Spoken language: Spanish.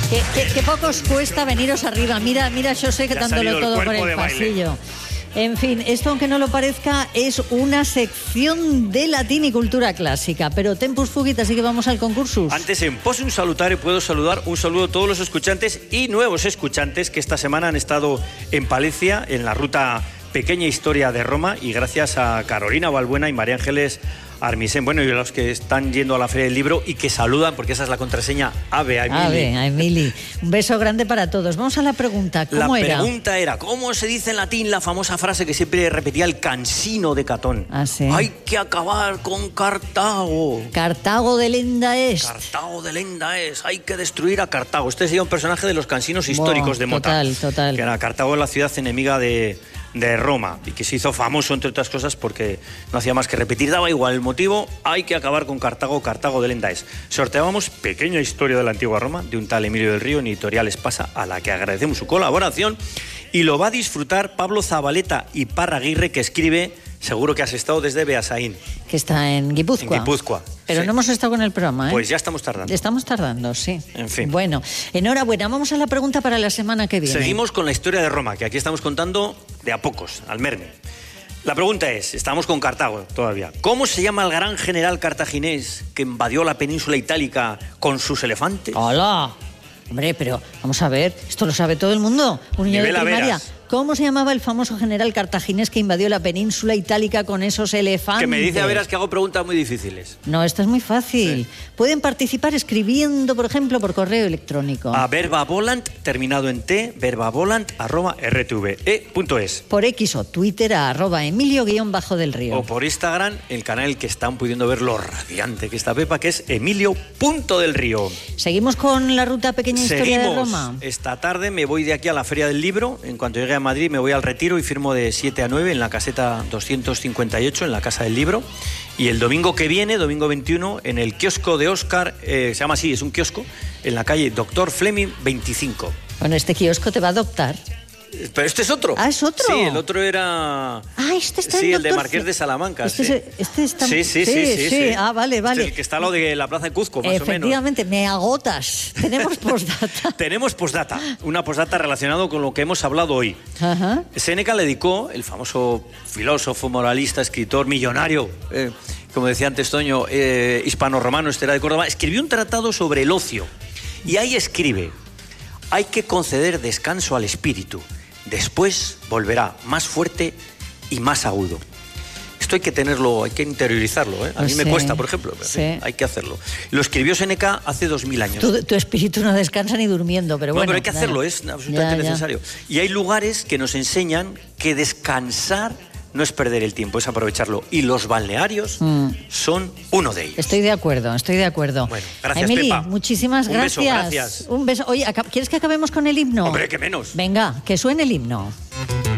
Que poco os cuesta veniros arriba. Mira, José, dándolo todo por el pasillo. En fin, esto, aunque no lo parezca, es una sección de latín y cultura clásica. Pero tempus fugit, así que vamos al concursus. Antes, en Possum Salutare, puedo saludar un saludo a todos los escuchantes y nuevos escuchantes que esta semana han estado en Palencia, en la ruta Pequeña Historia de Roma, y gracias a Carolina Balbuena y María Ángeles Armisen, bueno, y a los que están yendo a la Feria del Libro y que saludan, porque esa es la contraseña, Ave a Emili. Ave a Emili. Un beso grande para todos. Vamos a la pregunta. ¿Cómo era? La pregunta era, ¿cómo se dice en latín la famosa frase que siempre repetía el Cansino de Catón? Ah, sí. Hay que acabar con Cartago. Cartago de lenda es. Cartago de lenda es. Hay que destruir a Cartago. Este sería un personaje de los cansinos históricos de Mota. Total. Que era Cartago, la ciudad enemiga de Roma, y que se hizo famoso, entre otras cosas, porque no hacía más que repetir, daba igual el motivo, hay que acabar con Cartago, Cartago de lenda es. Sorteábamos Pequeña Historia de la Antigua Roma, de un tal Emilio del Río, en Editorial Espasa, a la que agradecemos su colaboración, y lo va a disfrutar Pablo Zabaleta y Parraguirre, que escribe, seguro que has estado desde Beasaín. Que está en Guipúzcoa. En Guipúzcoa. Pero sí, no hemos estado con el programa, ¿eh? Pues ya estamos tardando. Estamos tardando, sí. En fin. Bueno, enhorabuena. Vamos a la pregunta para la semana que viene. Seguimos con la historia de Roma, que aquí estamos contando de a pocos, al merme. La pregunta es, estamos con Cartago todavía. ¿Cómo se llama el gran general cartaginés que invadió la península itálica con sus elefantes? ¡Hola! Hombre, pero vamos a ver, esto lo sabe todo el mundo. Un niño de primaria. Veras. ¿Cómo se llamaba el famoso general cartaginés que invadió la península itálica con esos elefantes? Que me dice a veras que hago preguntas muy difíciles. No, esto es muy fácil. Sí. Pueden participar escribiendo, por ejemplo, por correo electrónico. A verbavolant, terminado en t, verbavolant@rtve.es. Por X o Twitter a @Emilio_del Río. O por Instagram, el canal que están pudiendo ver lo radiante que está Pepa, que es Emilio.delrío. Seguimos con la ruta Pequeña Historia de Roma. Esta tarde me voy de aquí a la Feria del Libro. En cuanto llegue a Madrid me voy al retiro y firmo de 7 a 9 en la caseta 258, en la Casa del Libro. Y el domingo que viene, domingo 21, en el kiosco de Óscar, se llama así, es un kiosco, en la calle Dr. Fleming 25. Bueno, este kiosco te va a adoptar. Pero este es otro. Ah, ¿es otro? Sí, el otro era... Ah, este está sí, en el de Marqués de Salamanca. Este está... Sí. Ah, vale. Este es el que está a lo de la Plaza de Cuzco, más o menos. Efectivamente, me agotas. Tenemos postdata. Tenemos postdata. Una postdata relacionada con lo que hemos hablado hoy. Ajá. Séneca le dedicó, el famoso filósofo, moralista, escritor, millonario, como decía antes Toño, hispano-romano, era de Córdoba, escribió un tratado sobre el ocio. Y ahí escribe: hay que conceder descanso al espíritu. Después volverá más fuerte y más agudo. Esto hay que tenerlo, hay que interiorizarlo, ¿eh? A mí me cuesta, por ejemplo, pero hay que hacerlo. Lo escribió Séneca hace 2000 años. Tu espíritu no descansa ni durmiendo, pero bueno. No, pero hay que hacerlo, es absolutamente necesario. Y hay lugares que nos enseñan que descansar no es perder el tiempo, es aprovecharlo. Y los balnearios son uno de ellos. Estoy de acuerdo. Bueno, gracias, Emili, Pepa. muchísimas gracias. Un beso, gracias. Un beso. Oye, ¿quieres que acabemos con el himno? Hombre, que menos. Venga, que suene el himno.